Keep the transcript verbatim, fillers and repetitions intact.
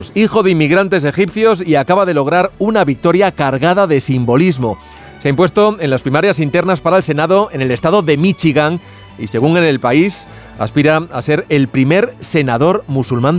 Hijo de inmigrantes egipcios y acaba de lograr una victoria cargada de simbolismo. Se ha impuesto en las primarias internas para el Senado en el estado de Michigan y, según en El País, aspira a ser el primer senador musulmán